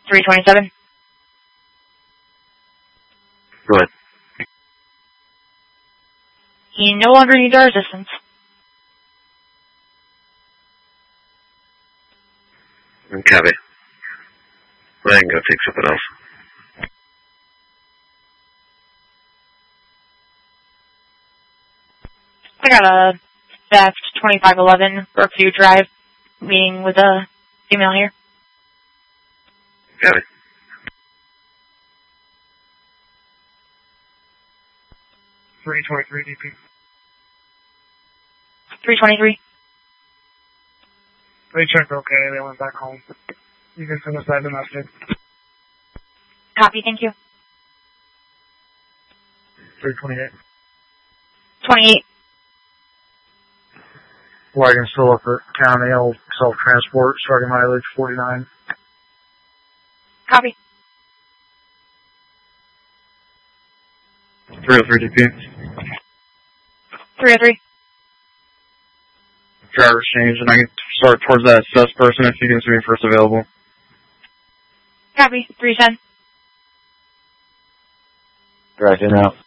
327. Go ahead. He no longer needs our assistance. Copy. Well, I can go take something else. I got a theft 2511 Brookview Drive meeting with a female here. Got it. $323 DP. 323. They checked okay. They went back home. You can send us that domestic. Copy, thank you. 328. 28. Wagon still up at county. Old self-transport. Starting mileage 49. Copy. 303 DP. 303. Driver's change, and I can start towards that sus person if you can see me first available. Copy. 310. Right in out.